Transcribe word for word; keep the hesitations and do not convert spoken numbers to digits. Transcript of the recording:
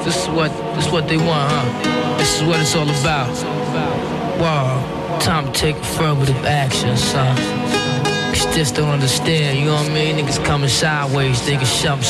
This is what, this is what they want, huh? This is what it's all about. Wow, time to take affirmative action, son. Cause just don't understand, you know what I mean? Niggas coming sideways, thinking something